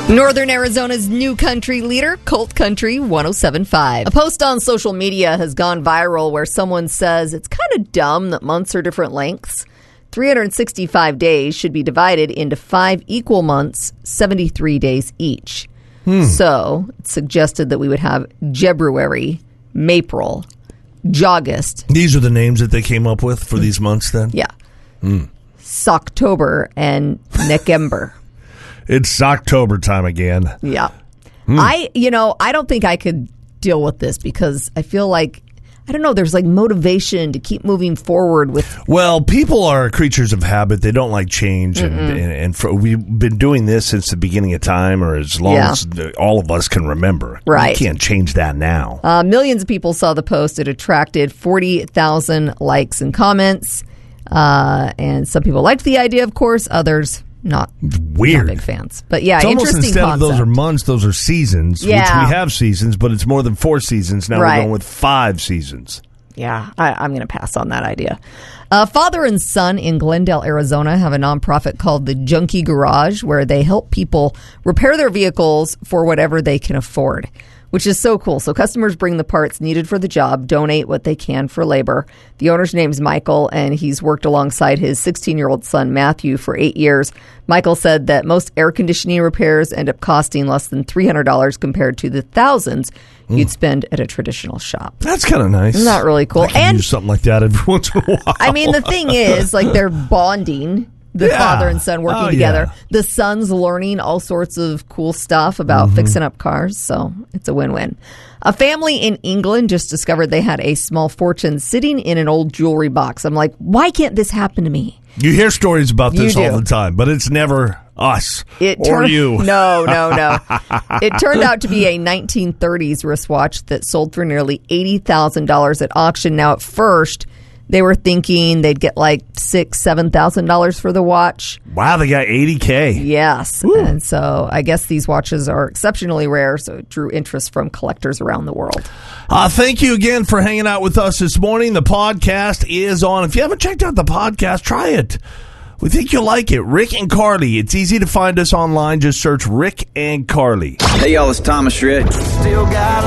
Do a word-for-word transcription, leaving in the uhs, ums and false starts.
Northern Arizona's new country leader, Colt Country one oh seven point five. A post on social media has gone viral where someone says it's kind of dumb that months are different lengths. three hundred sixty-five days should be divided into five equal months, seventy-three days each. Hmm. So it's suggested that we would have Jebruary, Mapril, Jawgust. These are the names that they came up with for these months then? Yeah. Hmm. Socktober and Nekember. It's October time again. Yeah. Hmm. I, you know, I don't think I could deal with this because I feel like, I don't know, there's like motivation to keep moving forward with. Well, people are creatures of habit. They don't like change. And, and, and for, we've been doing this since the beginning of time, or as long Yeah. as the, all of us can remember. Right. You can't change that now. Uh, millions of people saw the post. It attracted forty thousand likes and comments. Uh, and some people liked the idea, of course. Others not. Weird. Not big fans. But yeah, it's almost interesting instead concept. of those are months, those are seasons, Yeah. which we have seasons, but it's more than four seasons. Now Right. we're going with five seasons. Yeah, I, I'm going to pass on that idea. Uh, father and son in Glendale, Arizona have a nonprofit called the Junkie Garage where they help people repair their vehicles for whatever they can afford, which is so cool. So customers bring the parts needed for the job, donate what they can for labor. The owner's name's Michael, and he's worked alongside his sixteen-year-old son, Matthew, for eight years. Michael said that most air conditioning repairs end up costing less than three hundred dollars compared to the thousands you'd spend at a traditional shop. That's kind of nice. Isn't that really cool? I could And use something like that every once in a while. I mean, the thing is, like, they're bonding, the Yeah. father and son working Oh, together. yeah. The son's learning all sorts of cool stuff about Mm-hmm. fixing up cars, so it's a win-win. A family in England just discovered they had a small fortune sitting in an old jewelry box. I'm like, why can't this happen to me? You hear stories about You this all do. the time, but it's never us It or turned- you. No, no, no. It turned out to be a nineteen thirties wristwatch that sold for nearly eighty thousand dollars at auction. Now, at first, they were thinking they'd get like six, seven thousand dollars for the watch. Wow, they got eighty K. Yes, Woo. and so I guess these watches are exceptionally rare, so it drew interest from collectors around the world. Uh, thank you again for hanging out with us this morning. The podcast is on. If you haven't checked out the podcast, try it. We think you'll like it. Rick and Carly. It's easy to find us online. Just search Rick and Carly. Hey, y'all, it's Thomas Rhett. Still got